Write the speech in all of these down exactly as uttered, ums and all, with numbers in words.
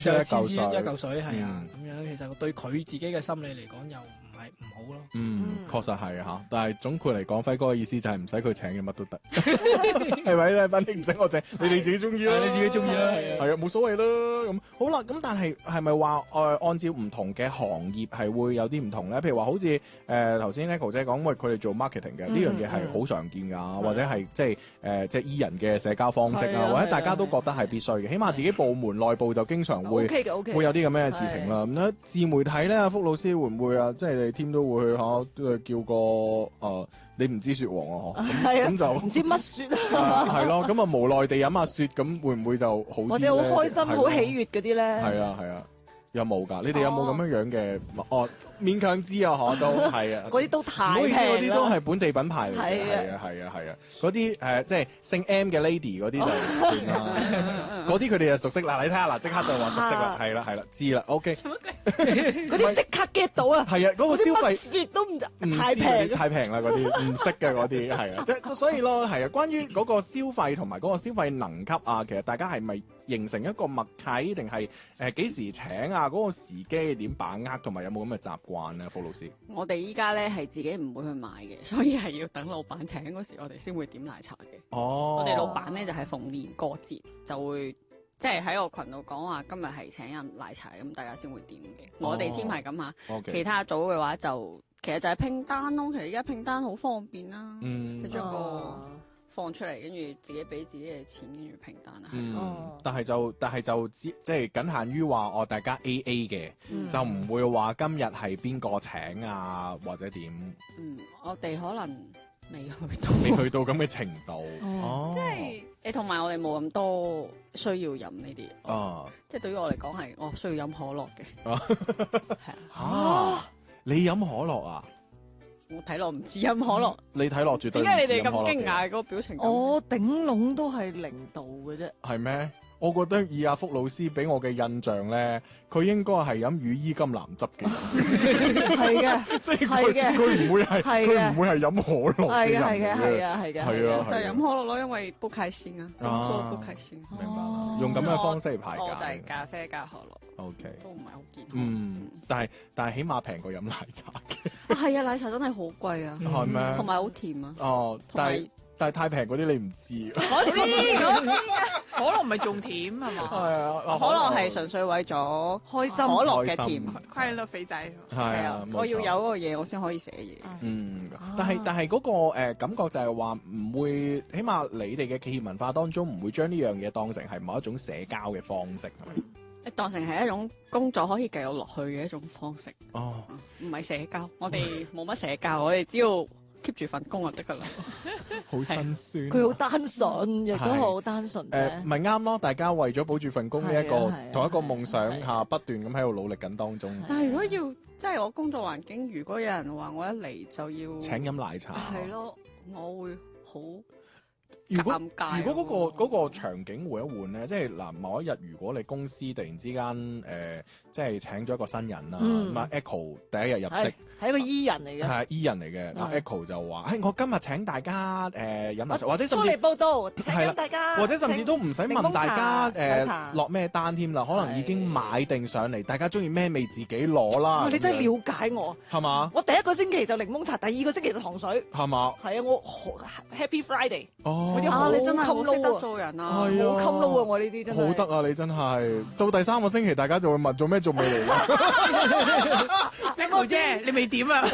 就係黐黐一一嚿水係啊， 嗯咁樣其實對佢自己嘅心理嚟講又唔係唔好咯。 嗯，確實係嚇，但係總括嚟講，輝哥嘅意思就係唔使佢請嘅乜都得，係咪咧？反正唔使我請，你哋自己中意啦， 你自己中意啦，係啊， 係啊，冇所謂啦。咁好啦，咁但係係咪話誒按照唔同嘅行業係會有啲唔同咧？譬如話好似誒頭先 Echo 姐講，喂佢哋做 marketing 嘅呢樣嘢係好常見㗎，或者係即係誒即係 E 人嘅社交方式啊，或者大家都覺得係必須嘅，起碼自己部門內部就經常會會有啲咁樣嘅事情啦。咁咧自媒體咧，阿福老師會唔會啊？即係你 team 都會去嚇，都係叫個誒你唔知雪黃啊？嗬，咁就唔知乜雪啊，係咯，咁啊無奈地飲下雪，咁會唔會就好啲咧？ 或者好開心、好喜悅嗰啲咧？ 係啊係啊。有冇㗎？你哋有冇咁樣樣嘅？哦，勉強知啊，嗬，都係啊。 嗰啲都太唔好意思，嗰啲都係係本地品牌嚟嘅，係啊係啊係啊。嗰啲誒即係姓 M 嘅 lady 嗰啲就算啦。嗰啲佢哋就熟悉啦。你睇下嗱，即刻就話熟悉啦，係啦係啦，知啦。OK。 嗰啲即刻 get 到啊！ 係啊，嗰個消費雪都唔唔太平， 太平啦嗰啲，唔識嘅嗰啲係啊。所以咯係啊，關於嗰個消費同埋嗰個消費能級啊，其實大家係咪形成一個默契，定係誒幾時請啊？嗰、那個時機點把握，同埋有冇咁嘅習慣咧？傅老師， 我哋依家咧係自己唔會去買嘅，所以係要等老闆請嗰時，我哋先會點奶茶嘅。 哦， 我哋老闆咧就係、是、逢年過節就會即係喺個群度講話今日係請飲奶茶，咁大家先會點嘅。哦、我哋先係咁嚇， okay. 其他組嘅話就其實就係拼單咯。其實而家拼單好方便啦， 嗯， 你將個放出嚟，跟住自己俾自己嘅錢，跟住拼單啊。 嗯， 哦、 但係就但係就只即係僅限於話哦，大家 A A 嘅，嗯、就唔會話今日係邊個請啊，或者點？ 嗯，我哋可能未去到， 未去到咁嘅程度。 哦，即係誒，同埋我哋冇咁多需要飲呢啲。 哦， 即係對於我嚟講係，我需要飲可樂嘅。係啊。啊，你飲可樂啊？ 我睇落唔似飲可樂， 你睇落絕對唔似飲可樂。 點解你哋咁驚訝嗰個表情？ 我頂籠都係零度嘅啫。 係咩？我覺得以阿福老師俾我嘅印象咧，佢應該係飲羽衣甘藍汁嘅。 係嘅， 即係佢佢唔會係佢唔會係飲可樂嘅人。 係嘅，係嘅，係啊，係嘅。 係啊， 就係飲可樂咯，因為不開心啊，工作不開心。 明白啦，用咁嘅方式嚟排解。 我就係咖啡加可樂。 O K， 都唔係好健康。 嗯，但係但係起碼平過飲奶茶嘅。 係啊，奶茶真係好貴啊。 係咩？ 同埋好甜啊。 哦，但係。但係太平嗰啲你唔知， 我知我知嘅，可樂唔係仲甜係嘛？ 係啊， 可樂係純粹為咗開心， 可樂嘅甜， 快樂肥仔。 係啊， 我要有嗰個嘢，我先可以寫嘢。 嗯，但係但係嗰個誒感覺就係話唔會，起碼你哋嘅企業文化當中唔會將呢樣嘢當成係某一種社交嘅方式，係咪？ 誒，當成係一種工作可以繼續落去嘅一種方式。 哦， 唔係社交，我哋冇乜社交，我哋只要keep 住份工就得噶啦， 好辛酸。 佢好單純，亦都好單純啫。 誒，咪啱咯，大家為咗保住份工呢一個同一個夢想下，不斷咁喺度努力緊當中。 但係如果要即係我工作環境，如果有人話我一嚟就要請飲奶茶， 係咯，我會好如果尷尬。 如果嗰個嗰個場景換一換咧，即係嗱某一日，如果你公司突然之間誒，即係請咗一個新人啦，咁啊 Echo 第一日入職。 係一個 E 人嚟嘅， 係 E 人嚟嘅。阿 Echo 就話：，誒，我今日請大家誒飲奶茶，或者甚至嚟報道，請大家， 或者甚至都唔使問大家誒落咩單添啦，可能已經買定上嚟，大家中意咩味自己攞啦。 你真係了解我， 係嘛？ 我第一個星期就檸檬茶，第二個星期就糖水， 係嘛？ 係啊，我 Happy Friday。 哦， 啊，你真係好識得做人啊， 好襟撈啊！我呢啲真係好得啊！你真係到第三個星期，大家就會問做咩仲未嚟啦。 Echo 姐，你未點啊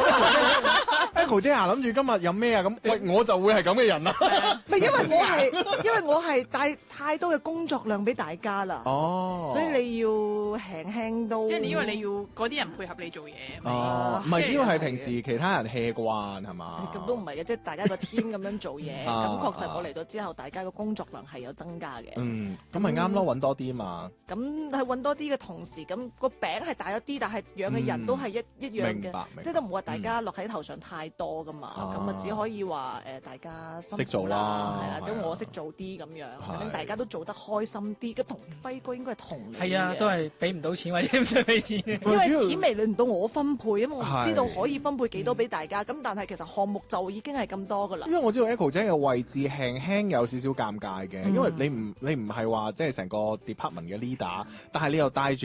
？Echo 姐啊，諗住今日飲咩啊？咁喂，我就會係咁嘅人啦。 唔係因為我係，因為我係帶太多嘅工作量俾大家啦。 哦， 所以你要輕輕都， 即係你因為你要嗰啲人配合你做嘢。 哦，唔係，主要係平時其他人 hea 慣係嘛？ 咁都唔係嘅，即係大家個 team 咁樣做嘢。咁確實我嚟咗之後，大家個工作量係有增加嘅。 嗯，咁咪啱咯，揾多啲嘛。 咁係揾多啲嘅同時，咁個餅係大咗啲，但係養嘅人都係一一樣嘅，即係都唔會話大家落喺頭上太多噶嘛。咁啊，只可以話誒，大家識做啦， 係啦，即係我識做啲咁樣，反正大家都做得開心啲。咁同輝哥應該係同理係啊，都係比俾唔到錢或者唔想俾錢。 因為錢未輪到我分配，因為我唔知道係可以分配幾多俾大家。咁但係其實項目就已經係咁多噶啦因。為我知道 Echo 姐嘅位置輕輕有少少尷尬嘅， 嗯因為你唔你唔係話即係成個 department 嘅 leader，但係你又帶住